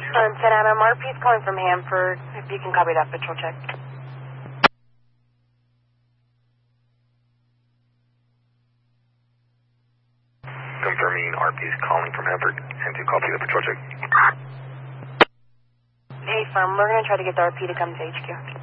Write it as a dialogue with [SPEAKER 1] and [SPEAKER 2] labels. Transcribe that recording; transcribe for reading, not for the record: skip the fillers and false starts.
[SPEAKER 1] 10 Adam, RP's calling from Hanford. If you can copy that patrol check.
[SPEAKER 2] Confirming RP's calling from Hanford and to copy the patrol check.
[SPEAKER 1] Hey, firm, we're going to try to get the RP to come to HQ.